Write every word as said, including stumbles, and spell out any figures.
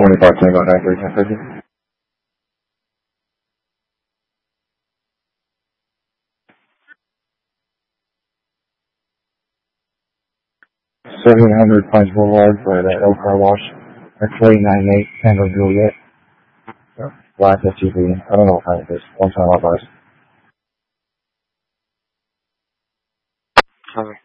twenty-five Tango nine three ten fifty. seven hundred Pines Boulevard for the L Car Wash. X-ray nine eight Tango Juliet. Black S U V. I don't know what kind it is. One time I'll buy it. Sorry.